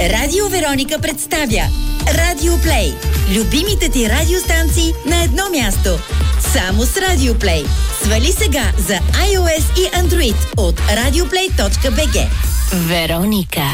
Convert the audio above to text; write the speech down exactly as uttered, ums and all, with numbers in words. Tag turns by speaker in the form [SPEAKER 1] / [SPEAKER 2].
[SPEAKER 1] Радио Вероника представя Радио Плей. Любимите ти радиостанции на едно място. Само с Радио Плей. Свали сега за iOS и Android от радиоплей точка би джи.
[SPEAKER 2] Вероника.